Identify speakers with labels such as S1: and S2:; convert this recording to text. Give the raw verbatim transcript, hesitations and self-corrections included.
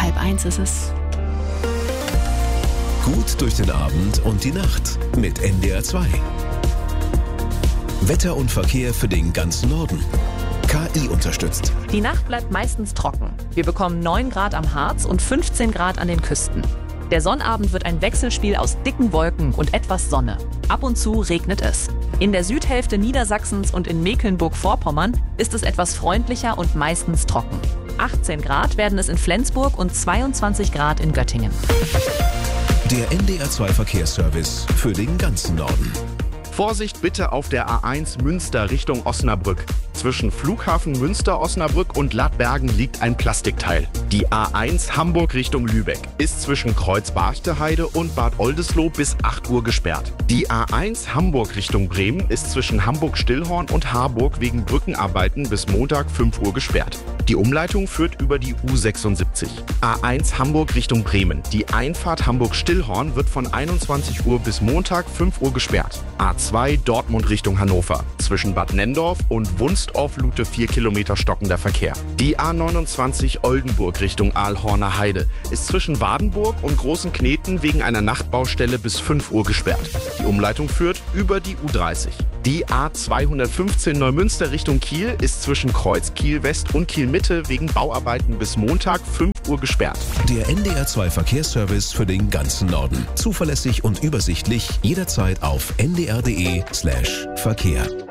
S1: halb eins ist es.
S2: Gut durch den Abend und die Nacht mit N D R zwei. Wetter und Verkehr für den ganzen Norden. K I unterstützt.
S3: Die Nacht bleibt meistens trocken. Wir bekommen neun Grad am Harz und fünfzehn Grad an den Küsten. Der Sonnabend wird ein Wechselspiel aus dicken Wolken und etwas Sonne. Ab und zu regnet es. In der Südhälfte Niedersachsens und in Mecklenburg-Vorpommern ist es etwas freundlicher und meistens trocken. achtzehn Grad werden es in Flensburg und zweiundzwanzig Grad in Göttingen.
S2: Der N D R zwei Verkehrsservice für den ganzen Norden.
S4: Vorsicht bitte auf der A eins Münster Richtung Osnabrück. Zwischen Flughafen Münster-Osnabrück und Lattbergen liegt ein Plastikteil. Die A eins Hamburg Richtung Lübeck ist zwischen Kreuz-Barchte-Heide und Bad Oldesloe bis acht Uhr gesperrt. Die A eins Hamburg Richtung Bremen ist zwischen Hamburg-Stillhorn und Harburg wegen Brückenarbeiten bis Montag fünf Uhr gesperrt. Die Umleitung führt über die U sechsundsiebzig. A eins Hamburg Richtung Bremen. Die Einfahrt Hamburg-Stillhorn wird von einundzwanzig Uhr bis Montag fünf Uhr gesperrt. A zwei Dortmund Richtung Hannover. Zwischen Bad Nenndorf und Wunstorf-Lute vier Kilometer stockender Verkehr. Die A neunundzwanzig Oldenburg Richtung Aalhorner Heide ist zwischen Wadenburg und Großen Kneten wegen einer Nachtbaustelle bis fünf Uhr gesperrt. Die Umleitung führt über die U dreißig. Die A zweihundertfünfzehn Neumünster Richtung Kiel ist zwischen Kreuz Kiel West und Kiel Mitte wegen Bauarbeiten bis Montag fünf Uhr gesperrt.
S2: Der N D R zwei Verkehrsservice für den ganzen Norden. Zuverlässig und übersichtlich jederzeit auf n d r punkt d e slash Verkehr.